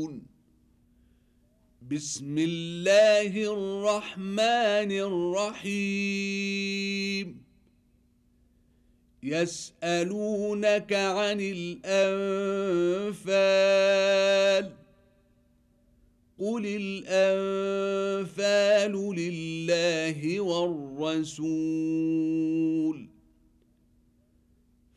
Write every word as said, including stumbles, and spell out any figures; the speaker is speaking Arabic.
يعلمون. بسم الله الرحمن الرحيم. يسألونك عن الأنفال قل الأنفال لله والرسول